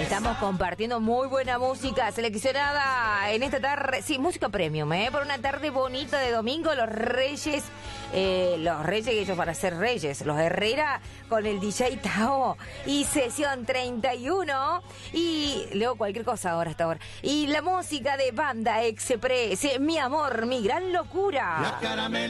Estamos compartiendo muy buena música seleccionada en esta tarde, sí, música premium, por una tarde bonita de domingo. Los Reyes que ellos van a ser Reyes, los Herrera con el DJ Tao y sesión 31 y leo cualquier cosa ahora hasta ahora. Y la música de Banda Express, Mi Amor, Mi Gran Locura.